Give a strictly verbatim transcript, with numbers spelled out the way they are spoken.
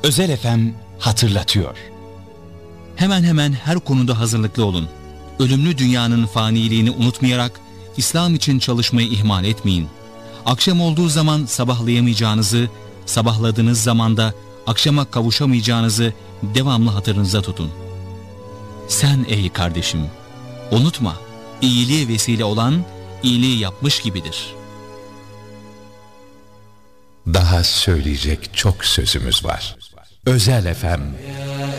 Özel F M hatırlatıyor. Hemen hemen her konuda hazırlıklı olun. Ölümlü dünyanın faniliğini unutmayarak İslam için çalışmayı ihmal etmeyin. Akşam olduğu zaman sabahlayamayacağınızı, sabahladığınız zaman da akşama kavuşamayacağınızı devamlı hatırınıza tutun. Sen ey kardeşim, unutma, iyiliğe vesile olan iyiliği yapmış gibidir. Daha söyleyecek çok sözümüz var. Özel F M